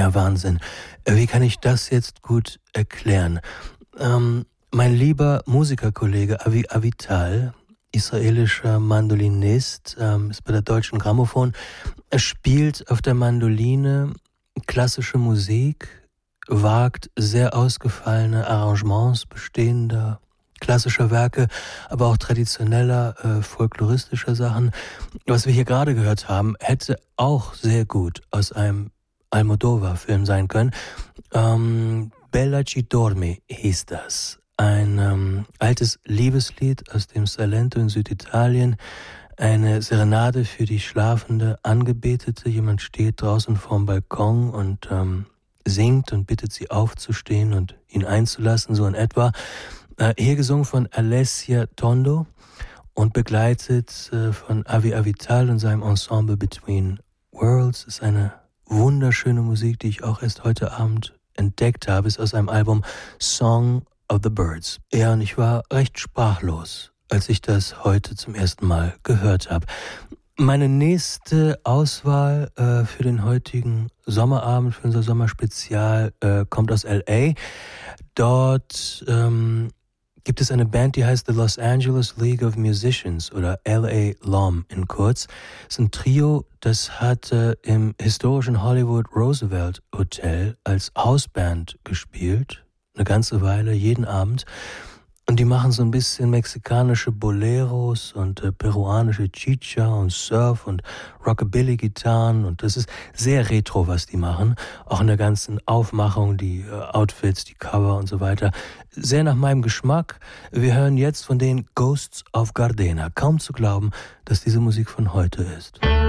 Ja, Wahnsinn. Wie kann ich das jetzt gut erklären? Mein lieber Musikerkollege Avi Avital, israelischer Mandolinist, ist bei der Deutschen Grammophon. Er spielt auf der Mandoline klassische Musik, wagt sehr ausgefallene Arrangements bestehender klassischer Werke, aber auch traditioneller, folkloristischer Sachen. Was wir hier gerade gehört haben, hätte auch sehr gut aus einem Almodovar-Film sein können. Bella ci dormi hieß das. Ein altes Liebeslied aus dem Salento in Süditalien. Eine Serenade für die schlafende Angebetete. Jemand steht draußen vorm Balkon und singt und bittet sie aufzustehen und ihn einzulassen, so in etwa. Hier gesungen von Alessia Tondo und begleitet von Avi Avital und seinem Ensemble Between Worlds. Ist eine wunderschöne Musik, die ich auch erst heute Abend entdeckt habe. Ist aus einem Album Song of the Birds. Ja, und ich war recht sprachlos, als ich das heute zum ersten Mal gehört habe. Meine nächste Auswahl für den heutigen Sommerabend, für unser Sommerspezial, kommt aus L.A. Dort gibt es eine Band, die heißt The Los Angeles League of Musicians oder L.A. LOM in kurz. Es ist ein Trio, das hat im historischen Hollywood Roosevelt Hotel als Hausband gespielt, eine ganze Weile, jeden Abend. Und die machen so ein bisschen mexikanische Boleros und peruanische Chicha und Surf und Rockabilly-Gitarren. Und das ist sehr retro, was die machen. Auch in der ganzen Aufmachung, die Outfits, die Cover und so weiter. Sehr nach meinem Geschmack. Wir hören jetzt von den Ghosts of Gardena. Kaum zu glauben, dass diese Musik von heute ist.